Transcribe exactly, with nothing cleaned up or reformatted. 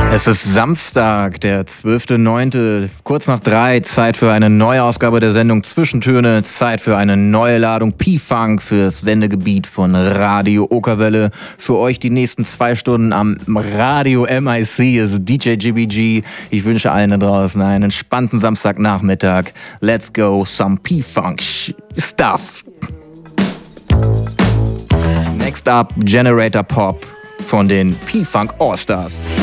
Es ist Samstag, der zwölfter neunter kurz nach drei, Zeit für eine neue Ausgabe der Sendung Zwischentöne, Zeit für eine neue Ladung P-Funk fürs Sendegebiet von Radio Okerwelle. Für euch die nächsten zwei Stunden am Radio M I C ist D J G B G. Ich wünsche allen da draußen einen entspannten Samstagnachmittag. Let's go, some P-Funk stuff. Next up, Generator Pop von den P-Funk All-Stars.